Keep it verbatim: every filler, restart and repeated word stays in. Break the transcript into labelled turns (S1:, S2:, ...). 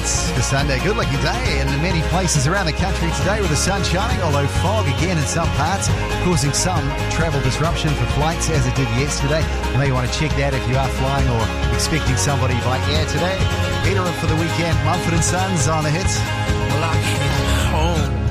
S1: It's the Sunday Good Lucky Day in many places around the country today with the sun shining, although fog again in some parts, causing some travel disruption for flights as it did yesterday. You may want to check that if you are flying or expecting somebody by air today. Peter in for the weekend. Mumford and Sons on the hits.
S2: Well, I came home